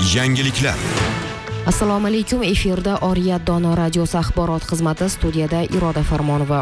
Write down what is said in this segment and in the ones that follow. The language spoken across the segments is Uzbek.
Yangiliklar. Assalomu alaykum. Efirda Oriyat Dono radiosi axborot xizmati, studiyada Iroda Farmonova.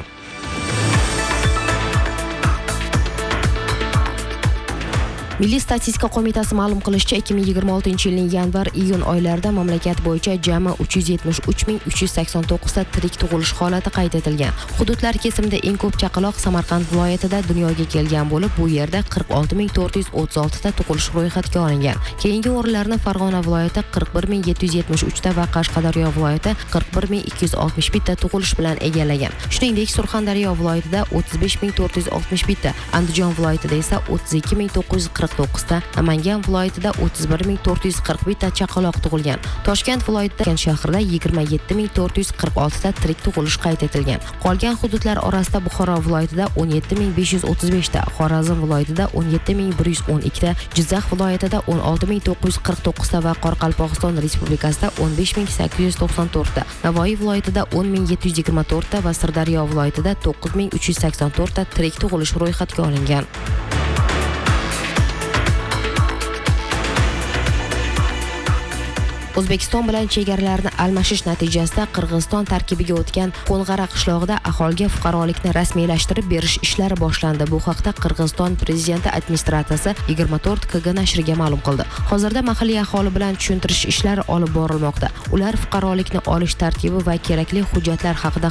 Milliy statistika qo'mitasi ma'lum qilishicha, 2026-yilning yanvar-iyun oylarida mamlakat bo'yicha jami 373,389 ta tirik tug'ilish holati qayd etilgan. Hududlar kesimida eng ko'p chaqaloq Samarqand viloyatida dunyoga kelgan bo'lib, bu yerda 46,436 ta tug'ilish ro'yxatga olingan. Keyingi o'rinlarni Farg'ona viloyati 41,773 ta va Qashqadaryo viloyati 41,261 ta tug'ilish bilan egallagan. Shuningdek, Surxondaryo viloyatida 35,461 ta, Andijon viloyatida esa 32,949 ta, Namangan viloyatida 31,441 ta chaqaloq tug'ilgan. Toshkent viloyatida shahrida 27,446 ta tirik tug'ilish qayd etilgan. Qolgan hududlar orasida Buxoro viloyatida 17,535 ta, Xorazm viloyatida 17,112 ta, Jizzax viloyatida 16,949 ta va Qoraqalpog'iston Respublikasida 15,894 ta, Navoiy viloyatida 10,724 ta va Sirdaryo viloyatida 9,384 ta tirik tug'ilish ro'yxatga olingan. O'zbekiston bilan chegaralarni almashish natijasida Qirg'iziston tarkibiga o'tgan Qo'ng'ara qishlog'ida aholiga fuqarolikni rasmiylashtirib berish ishlari boshlandi. Bu haqda Qirg'iziston prezidenti administratsiyasi 24 KG nashriga ma'lum qildi. Hozirda mahalliy aholi bilan tushuntirish ishlari olib borilmoqda. Ular fuqarolikni olish tartibi va kerakli hujjatlar haqida